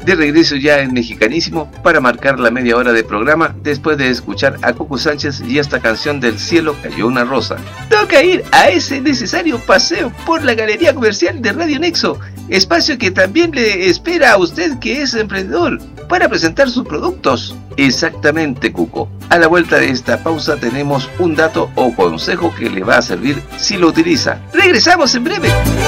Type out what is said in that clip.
De regreso ya en Mexicanísimo para marcar la media hora de programa después de escuchar a Cuco Sánchez y esta canción del cielo cayó una rosa. Toca ir a ese necesario paseo por la galería comercial de Radio Nexo, espacio que también le espera a usted que es emprendedor para presentar sus productos. Exactamente, Cuco. A la vuelta de esta pausa tenemos un dato o consejo que le va a servir si lo utiliza. Regresamos en breve.